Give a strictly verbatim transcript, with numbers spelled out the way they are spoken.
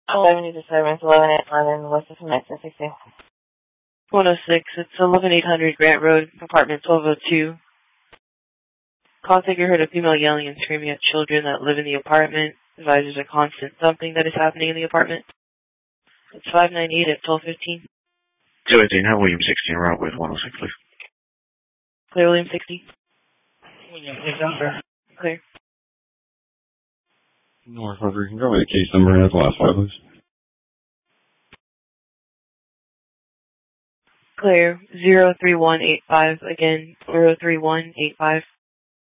eleven to disturbance, eleven eight eleven, what's the connection, sixteen? one oh six, it's eleven eight hundred Grant Road, apartment twelve oh two. Call taker heard a female yelling and screaming at children that live in the apartment. Advises a constant thumping that is happening in the apartment. It's five ninety-eight at twelve fifteen. two eighteen, have William sixteen, route with one oh six, please. Clear, William sixty. William six, number. Clear. North River, can you go with the case number and the last five, please? Clear, zero three one eight five, again, zero three one eight five.